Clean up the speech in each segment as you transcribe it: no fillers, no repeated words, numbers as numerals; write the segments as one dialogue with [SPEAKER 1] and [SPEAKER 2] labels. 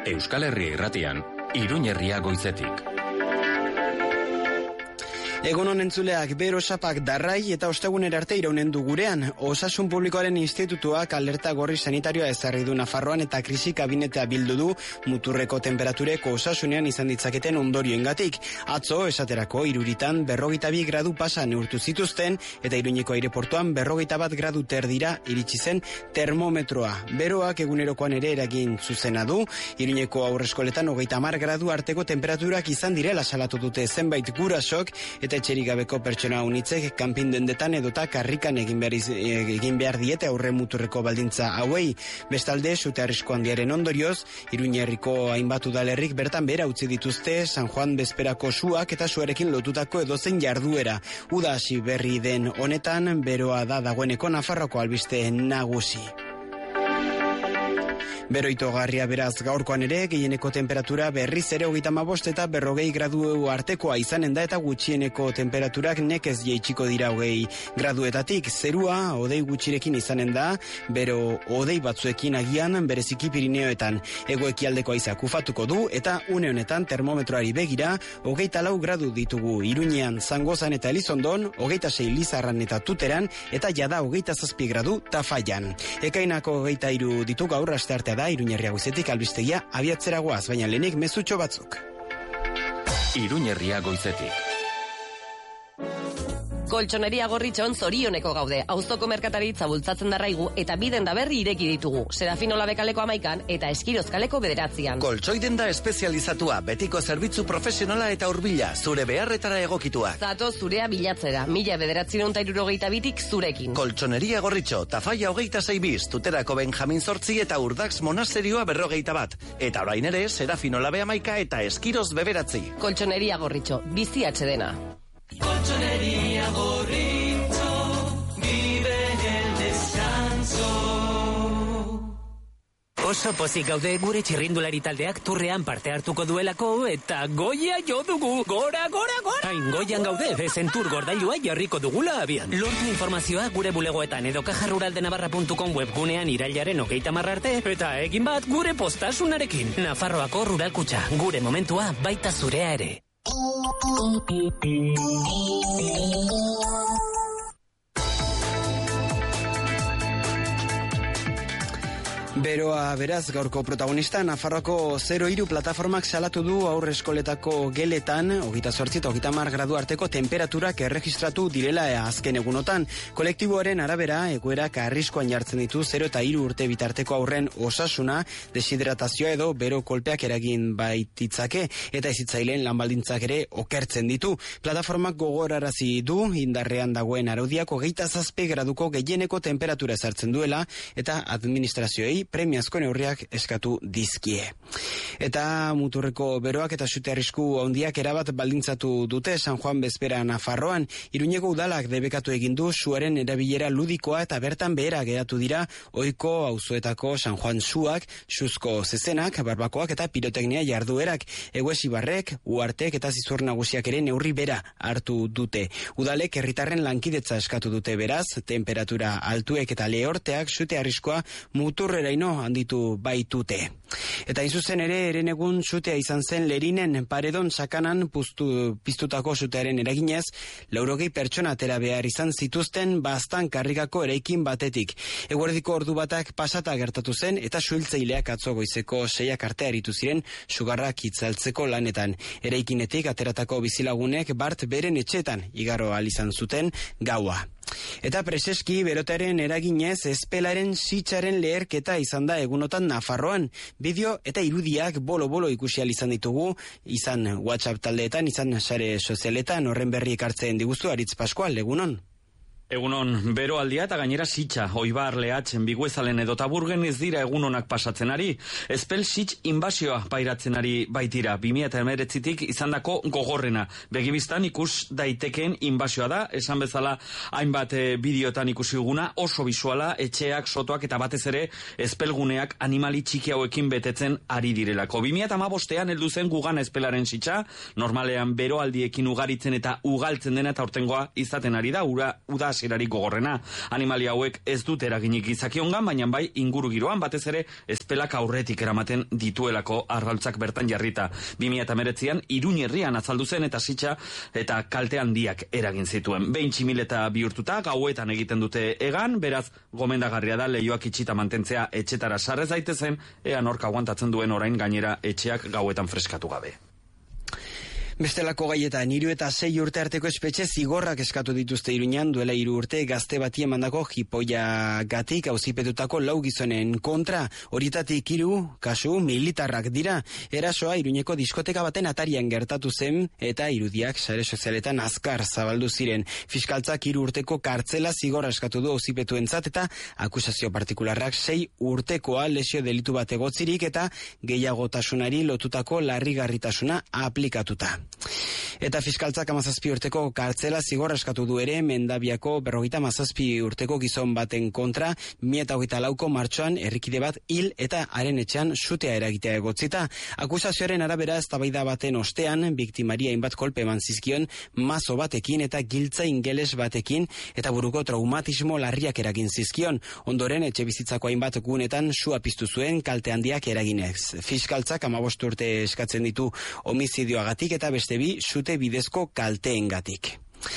[SPEAKER 1] Euskal Herria Irratian, Iruña Herria goizetik.
[SPEAKER 2] Egunon entzuleak, bero sapak darrai eta ostegunera arte iraunen du gurean. Osasun Publikoaren Institutuak alerta gorri sanitarioa ezarri du Nafarroan eta krisi kabinetea bildu du muturreko temperatureko osasunean izan ditzaketen ondorioengatik. Atzo, esaterako, Iruritan 42 gradu pasa neurtu zituzten eta Iruñeko aireportuan 41 gradu terdira iritsi zen termometroa. Beroak egunerokoan ere eragin zuzena du. Iruñeko aurreskoletan 30 gradu arteko temperaturak izan direla salatu dute zenbait gurasok eta etxerik gabeko pertsona unitzek kanpin dendetan edota karrikan egin behar diete aurre muturreko baldintza hauei. Bestalde, sute arrisku handiaren ondorioz, Iruña herriko hainbat udalerrik bertan behera utzi dituzte San Juan bezperako suak eta suarekin lotutako edozein jarduera. Uda hasi berri den honetan, beroa da dagoeneko Nafarroko albiste nagusi. Bero itogarria beraz gaurkoan ere, gehieneko temperatura berriz ere 35 eta 40 gradu artekoa izanen da eta gutxieneko temperaturak nekez jaitsiko dira 20 graduetatik. Zerua hodei gutxirekin izanen da, bero hodei batzuekin agian bereziki Pirineoetan. Hego-ekialdeko haizak ufatuko du eta une honetan termometroari begira 24 gradu ditugu Iruñean, Zangozan eta Elizondon, 26 Lizarran eta Tuteran eta jada 27 gradu Tafallan. Ekainako 23 ditu gaur asteartea da Iruña Herria goizetik albistegia abiatzera goaz, baina lehenik mezutxo batzuk.
[SPEAKER 1] Iruña Herria goizetik.
[SPEAKER 3] Koltsoneria Gorritxon zorioneko gaude. Auzoko merkataritza bultzatzen darraigu eta biden da berri ireki ditugu. Serafino Labekaleko 11 eta Eskirozkaleko 9.
[SPEAKER 4] Koltsoi denda espezializatua, betiko zerbitzu profesionala eta hurbila, zure beharretara egokitua.
[SPEAKER 3] Zato zurea bilatzera, 1972tik zurekin.
[SPEAKER 4] Koltsoneria Gorritxo, Tafalla 26 bis, Tuterako Benjamin Zortzi eta Urdax Monasterioa 41. Eta orain ere, Serafino Labe 11 eta Eskiroz 9.
[SPEAKER 3] Koltsoneria Gorritxo, bizi atsedena.
[SPEAKER 5] Colchonería Gorritxo, vive el descanso. Oso pozik gaude gure txirrindulari taldeak turrean parte hartuko duelako eta goia jo dugu. Gora! Hain goian gaude, ezentur gordailua jarriko dugula abian. Lortu informazioa gure bulegoetan edo kajarruraldenavarra.com webgunean irailaren 30 arte eta egin bat gure postasunarekin. Nafarroako Rural Kutxa, gure momentua baita zurea ere.
[SPEAKER 2] Beroa beraz gaurko protagonista, Nafarroako 03 plataformak salatu du aurreskoletako geletan 28 eta 30 gradu arteko temperaturak erregistratu direla azken egunotan. Kolektiboaren arabera, egoerak arriskoan jartzen ditu 0 eta 3 urte bitarteko aurren osasuna, deshidratazioa edo bero kolpeak eragin baititzake eta ezitzaileen lanbaldintzak ere okertzen ditu. Plataformak gogorarazi du indarrean dagoen araudiak 27 graduko gehieneko temperatura ezartzen duela eta administrazioei premiazko neurriak eskatu dizkie. Eta muturreko beroak eta sute arrisku handiak erabat baldintzatu dute San Juan bezpera Nafarroan. Iruñeko udalak debekatu egin du suaren erabilera ludikoa eta bertan behera geratu dira ohiko auzoetako San Juan suak, suzko zezenak, barbakoak eta piroteknia jarduerak. Eguesibarrek, uartek eta zizur nagusiak ere neurri bera hartu dute. Udalek herritarren lankidetza eskatu dute beraz, temperatura altuek eta lehorteak sute arriskoa muturrera handitu baitute. Eta inzuzen ere, herenegun sutea izan zen Lerinen paredon sakanan piztutako sutearen eraginez, 80 pertsona atera behar izan zituzten bastan karrikako eraikin batetik. Eguerdiko ordu batak pasata gertatu zen eta suhiltzaileak atzo goizeko 6 arte aritu ziren sugarrak itzaltzeko lanetan. Eraikinetik ateratako bizilagunek bart beren etxetan igaro ahal izan zuten gaua. Eta preseski berotaren eraginez espelaren sitxaren leherketa izan da egunotan Nafarroan. Bideo eta irudiak bolo-bolo ikusi ahal izan ditugu, izan WhatsApp taldeetan, izan sare sozialetan, horren berri ekartzen diguztu Aritz Pascual, egunon.
[SPEAKER 6] Egunon, bero aldia eta gainera sitxa, oibar lehatzen biguezalen edo taburgen ez dira egunonak pasatzen ari. Espel sitx inbasioa pairatzen ari baitira, 2019tik izandako gogorrena. Begibistan ikus daitekeen inbasioa da, esan bezala hainbat bideotan ikusi duguna, oso bisuala, etxeak, sotoak eta batez ere espelguneak animali txiki hauekin betetzen ari direlako. 2015ean heldu zen gugana espelaren sitxa, normalean beroaldiekin ugaritzen eta ugaltzen dena eta aurtengoa izaten ari da, uda hasierarik gogorrena. Animalia hauek ez dute eraginik gizakiongan, baina bai ingurugiroan, batez ere ezpelak aurretik eramaten dituelako arrautzak bertan jarrita. 2019an Iruñerrian azaldu zen eta sitxa eta kalte handiak eragin zituen. Behin tximileta bihurtuta gauetan egiten dute egan, beraz gomendagarria da leihoak itxita mantentzea etxetara sarrez daitezen, ea nork aguantatzen duen orain gainera etxeak gauetan freskatu gabe.
[SPEAKER 2] Bestelako gaietan, 3 eta 6 urte arteko espetxe zigorrak eskatu dituzte Iruñan duela 3 urte gazte bati emandako jipoia gatik auzipetutako 4 gizonen kontra. Horietatik 3 kasu militarrak dira. Erasoa Iruñeko diskoteka baten atarian gertatu zen eta irudiak sare sozialetan azkar zabaldu ziren. Fiskaltzak 3 urteko kartzela zigorra eskatu du auzipetuentzat eta akusazio partikularrak 6 urtekoa lesio delitu bat egotzirik eta gehiagotasunari lotutako larrigarritasuna aplikatuta. Eta fiskaltzak 17 urteko kartzela zigorra eskatu du ere Mendabiako 57 urteko gizon baten kontra 2024ko martxoan herrikide bat hil eta haren etxean sutea eragitea egotzita. Akusazioaren arabera eztabaida baten ostean biktimari hainbat kolpe eman zizkion mazo batekin eta giltza ingeles batekin eta buruko traumatismo larriak eragin zizkion. Ondoren etxebizitzako hainbat gunetan sua piztu zuen kalte handiak eraginez. Fiskaltzak 15 urte eskatzen ditu homizidioagatik eta beste bi sute bidezko kalteengatik.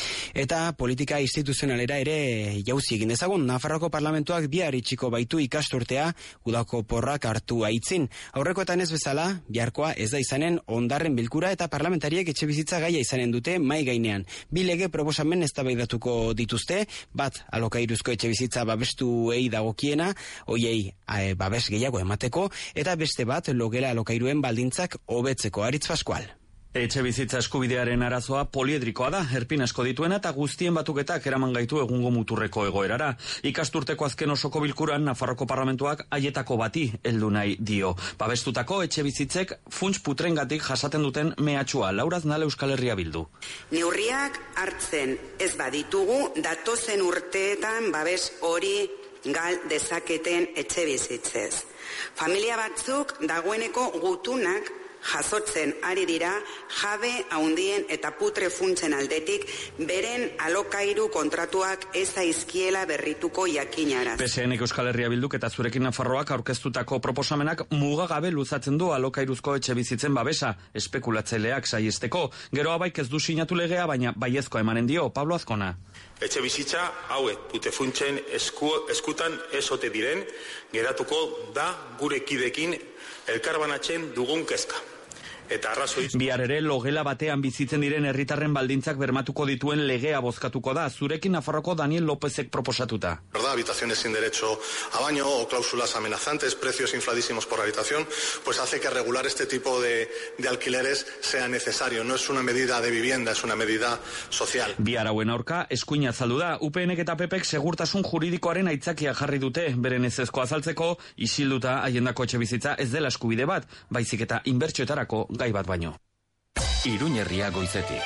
[SPEAKER 2] Eta politika instituzionalera ere jauzi egin dezagun. Nafarroako parlamentuak bihar itxiko baitu ikasturtea udako porrak hartu aitzin. Aurrekoetan ez bezala, biharkoa ez da izanen ondarren bilkura eta parlamentariek etxebizitza gaia izanen dute mai gainean. 2 lege proposamen eztabaidatuko dituzte, bat alokairuzko etxebizitza babestuei dagokiena, hoiei babes gehiago emateko, eta beste bat logela alokairuen baldintzak hobetzeko. Aritz Pascual.
[SPEAKER 6] Etxe bizitza eskubidearen arazoa poliedrikoa da, erpin asko dituena eta guztien batuketak eraman gaitu egungo muturreko egoerara. Ikasturteko azken osoko bilkuran Nafarroko parlamentuak haietako bati heldu nahi dio. Babestutako etxe bizitzek funts putrengatik jasaten duten mehatxua. Laura Aznal, Euskal Herria Bildu.
[SPEAKER 7] Neurriak hartzen ez baditugu datozen urteetan babes hori gal dezaketen etxe bizitzez. Familia batzuk dagoeneko gutunak jasotzen ari dira jabe haundien eta putre funtsen aldetik beren alokairu kontratuak ez zaizkiela berrituko jakinaraz.
[SPEAKER 6] PSNek Euskal Herria Bilduk eta Zurekin Nafarroak aurkeztutako proposamenak mugagabe luzatzen du alokairuzko etxe bizitzen babesa, espekulatzaileak saihesteko. Gero abaik ez du sinatu legea, baina baiezkoa emanen dio. Pablo Azkona.
[SPEAKER 8] Etxe bizitza hauek pute funtsen eskutan ez ote diren, geratuko da gure kidekin elkarbanatzen dugun kezka. Eta arrazoiz.
[SPEAKER 6] Bihar ere logela batean bizitzen diren herritarren baldintzak bermatuko dituen legea bozkatuko da. Zurekin Nafarroko Daniel Lópezek proposatuta.
[SPEAKER 9] Habitaciones sin derecho a baño o cláusulas amenazantes, precios infladísimos por habitación, pues hace que regular este tipo de alquileres sea necesario. No es una medida de vivienda, es una medida social.
[SPEAKER 6] Bihar hauen aurka eskuina azaldu da. UPNek eta PPek segurtasun juridikoaren aitzakia jarri dute. Beren ezezko azaltzeko isilduta haiendako etxe bizitza ez dela eskubide bat, baizik eta inbertsioetarako gai bat baino.
[SPEAKER 1] Iruñerria goizetik.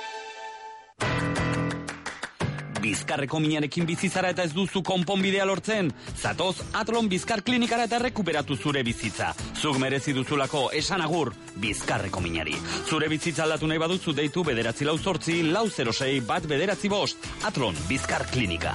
[SPEAKER 6] Bizkarreko minarekin bizizara eta ez duzu konponbidea lortzen? Zatoz Atlon Bizkar Klinikara eta rekuperatu zure bizitza. Zuk merezi duzulako esan agur Bizkarreko minari. Zure bizitza aldatu nahi baduzu deitu 948 406 195. Atlon Bizkar Klinika.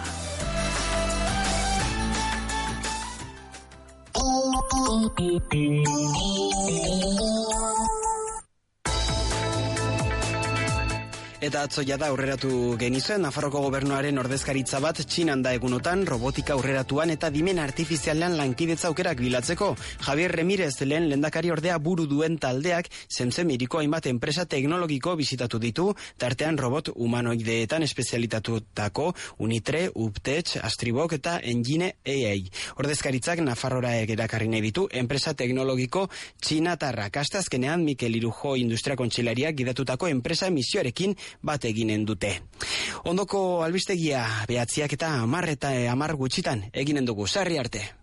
[SPEAKER 2] Eta atzo jada aurreratu genizuen, Nafarroko gobernuaren ordezkaritza bat Txinan da egunotan, robotika aurreratuan eta dimen artifizialean lankidetza aukerak bilatzeko. Javier Remirez lehen lehendakari ordea buru duen taldeak Zemzemiriko hainbat enpresa teknologiko bisitatu ditu, tartean robot humanoideetan espezialitatutako Unitre, Uptech, Astribok eta Engine AI. Ordezkaritzak Nafarrora erakarri nahi ditu enpresa teknologiko txinatarrak. Asteazkenean Mikel Irujo Industria Kontseilariak gidatutako enpresa misioarekin bat eginen dute. Ondoko albistegia 9:10 eta 10 gutxitan eginen dugu. Sarri arte.